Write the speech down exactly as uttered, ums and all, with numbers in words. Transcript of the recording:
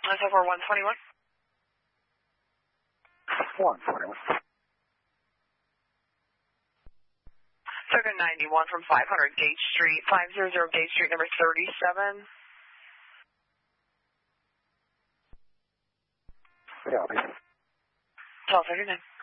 That's over one twenty-one. one twenty-one. Circa ninety-one from five hundred Gate Street, five hundred Gate Street, number thirty-seven. Yeah, twelve thirty-nine.